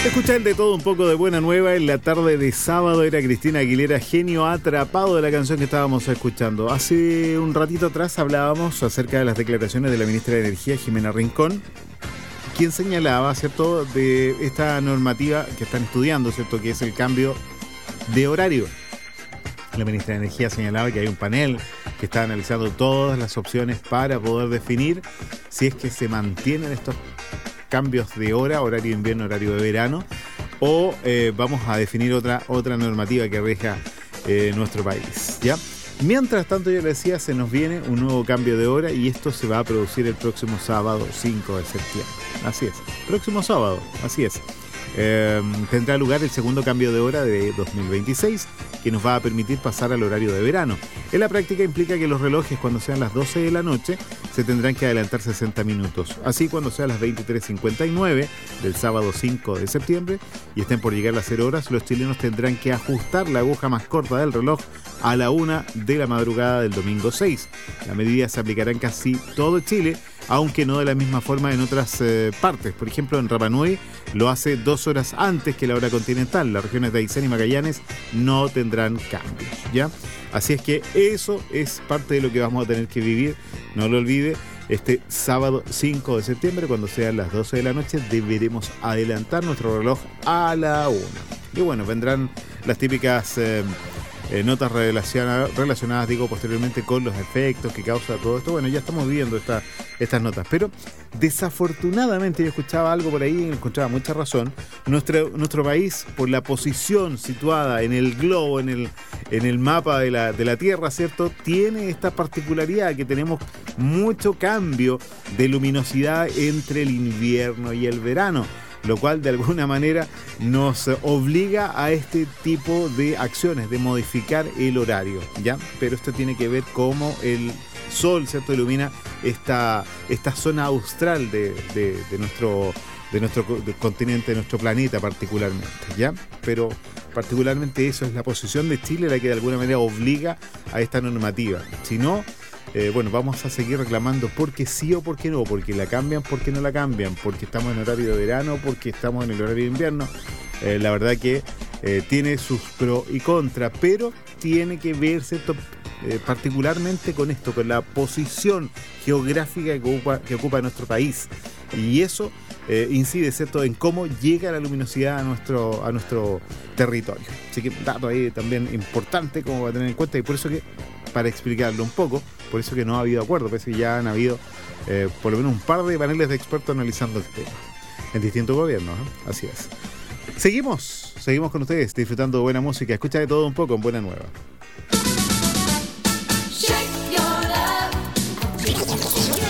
Escuchar de todo un poco de buena nueva en la tarde de sábado. Era Cristina Aguilera, Genio Atrapado, de la canción que estábamos escuchando. Hace un ratito atrás hablábamos acerca de las declaraciones de la ministra de Energía, Jimena Rincón, quien señalaba, ¿cierto?, de esta normativa que están estudiando, ¿cierto?, que es el cambio de horario. La ministra de Energía señalaba que hay un panel que está analizando todas las opciones para poder definir si es que se mantienen estos cambios de hora, horario de invierno, horario de verano, o vamos a definir otra normativa que rija nuestro país, ¿ya? Mientras tanto, yo le decía, se nos viene un nuevo cambio de hora y esto se va a producir el próximo sábado 5 de septiembre. Así es, próximo sábado, así es. Tendrá lugar el segundo cambio de hora de 2026, que nos va a permitir pasar al horario de verano. En la práctica implica que los relojes, cuando sean las 12 de la noche, se tendrán que adelantar 60 minutos. Así, cuando sean las 23:59 del sábado 5 de septiembre y estén por llegar las 0 horas, los chilenos tendrán que ajustar la aguja más corta del reloj a la 1 de la madrugada del domingo 6. La medida se aplicará en casi todo Chile, aunque no de la misma forma en otras partes. Por ejemplo, en Rapa Nui lo hace 2 horas antes que la hora continental. Las regiones de Aysén y Magallanes no tendrán cambios, ¿ya? Así es que eso es parte de lo que vamos a tener que vivir. No lo olvide, este sábado 5 de septiembre, cuando sean las 12 de la noche, deberemos adelantar nuestro reloj a la 1. Y bueno, vendrán las típicas notas relacionadas, posteriormente con los efectos que causa todo esto. Bueno, ya estamos viendo estas notas, pero desafortunadamente yo escuchaba algo por ahí y encontraba mucha razón. Nuestro país, por la posición situada en el globo, en el mapa de la Tierra, ¿cierto?, tiene esta particularidad que tenemos mucho cambio de luminosidad entre el invierno y el verano, lo cual de alguna manera nos obliga a este tipo de acciones, de modificar el horario, ¿ya? Pero esto tiene que ver cómo el sol, ¿cierto?, ilumina esta zona austral de nuestro continente, de nuestro planeta particularmente, ¿ya? Pero particularmente eso es la posición de Chile la que de alguna manera obliga a esta normativa. Si no, bueno, vamos a seguir reclamando porque sí o porque no, porque la cambian, porque no la cambian, porque estamos en horario de verano, porque estamos en el horario de invierno. La verdad que tiene sus pros y contras, pero tiene que ver, ¿cierto?, particularmente con esto, con la posición geográfica que ocupa nuestro país. Y eso incide, ¿cierto?, en cómo llega la luminosidad a nuestro territorio. Así que un dato ahí también importante como va a tener en cuenta, y por eso que, para explicarlo un poco, por eso que no ha habido acuerdo, parece que ya han habido por lo menos un par de paneles de expertos analizando el tema en distintos gobiernos, ¿no? Así es. Seguimos con ustedes disfrutando de buena música. Escucha de todo un poco en Buena Nueva.